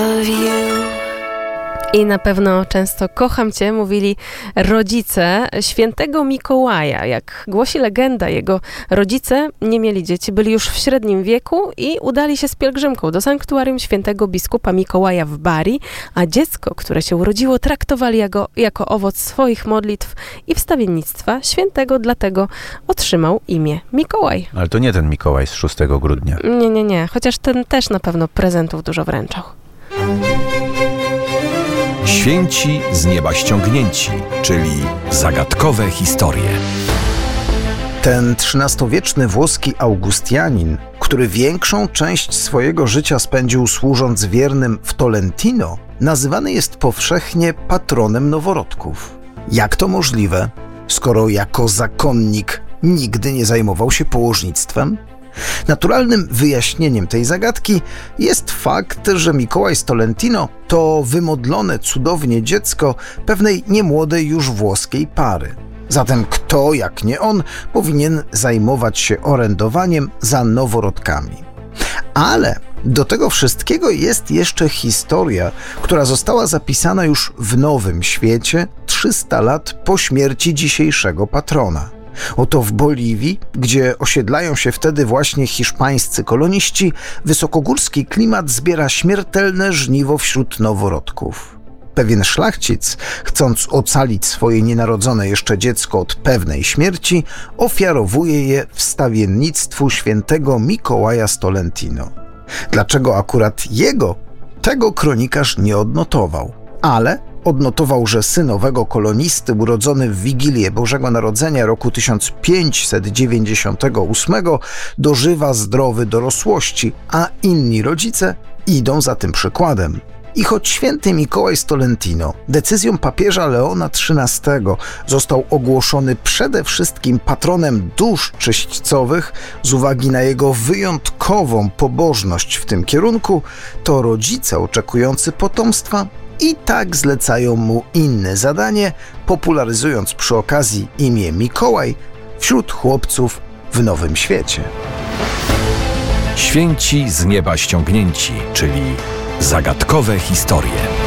I na pewno często kocham cię, mówili rodzice świętego Mikołaja. Jak głosi legenda, jego rodzice nie mieli dzieci, byli już w średnim wieku i udali się z pielgrzymką do sanktuarium świętego biskupa Mikołaja w Bari, a dziecko, które się urodziło, traktowali jako owoc swoich modlitw i wstawiennictwa świętego, dlatego otrzymał imię Mikołaj. Ale to nie ten Mikołaj z 6 grudnia. Nie, chociaż ten też na pewno prezentów dużo wręczał. Święci z nieba ściągnięci, czyli zagadkowe historie. Ten XIII-wieczny włoski Augustianin, który większą część swojego życia spędził służąc wiernym w Tolentino, nazywany jest powszechnie patronem noworodków. Jak to możliwe, skoro jako zakonnik nigdy nie zajmował się położnictwem? Naturalnym wyjaśnieniem tej zagadki jest fakt, że Mikołaj z Tolentino to wymodlone cudownie dziecko pewnej niemłodej już włoskiej pary. Zatem kto, jak nie on, powinien zajmować się orędowaniem za noworodkami. Ale do tego wszystkiego jest jeszcze historia, która została zapisana już w Nowym Świecie 300 lat po śmierci dzisiejszego patrona. Oto w Boliwii, gdzie osiedlają się wtedy właśnie hiszpańscy koloniści, wysokogórski klimat zbiera śmiertelne żniwo wśród noworodków. Pewien szlachcic, chcąc ocalić swoje nienarodzone jeszcze dziecko od pewnej śmierci, ofiarowuje je wstawiennictwu świętego Mikołaja z Tolentino. Dlaczego akurat jego? Tego kronikarz nie odnotował, ale odnotował, że syn owego kolonisty urodzony w Wigilię Bożego Narodzenia roku 1598 dożywa zdrowy dorosłości, a inni rodzice idą za tym przykładem. I choć święty Mikołaj z Tolentino decyzją papieża Leona XIII został ogłoszony przede wszystkim patronem dusz czyśćcowych z uwagi na jego wyjątkową pobożność w tym kierunku, to rodzice oczekujący potomstwa i tak zlecają mu inne zadanie, popularyzując przy okazji imię Mikołaj wśród chłopców w Nowym Świecie. Święci z nieba ściągnięci, czyli zagadkowe historie.